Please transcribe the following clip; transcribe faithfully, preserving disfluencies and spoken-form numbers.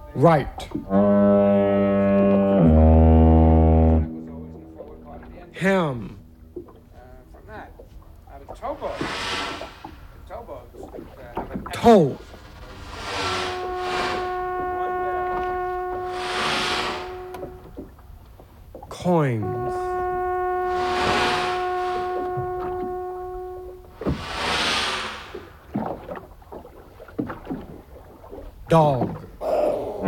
Right. Ham. From that, I have a towboat. The towboats uh, have an Toe. Coins. Dog.